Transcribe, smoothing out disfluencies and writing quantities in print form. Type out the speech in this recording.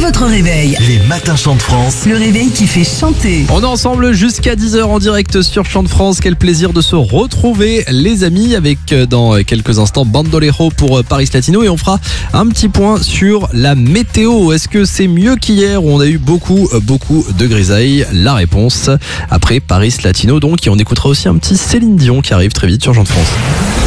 votre réveil. Les matins Chant de France. Le réveil qui fait chanter. On est ensemble jusqu'à 10h en direct sur Chant de France. Quel plaisir de se retrouver les amis avec dans quelques instants Bandolero pour Paris Latino et on fera un petit point sur la météo. Est-ce que c'est mieux qu'hier où on a eu beaucoup de grisailles? La réponse après Paris Latino donc et on écoutera aussi un petit Céline Dion qui arrive très vite sur Chant de France.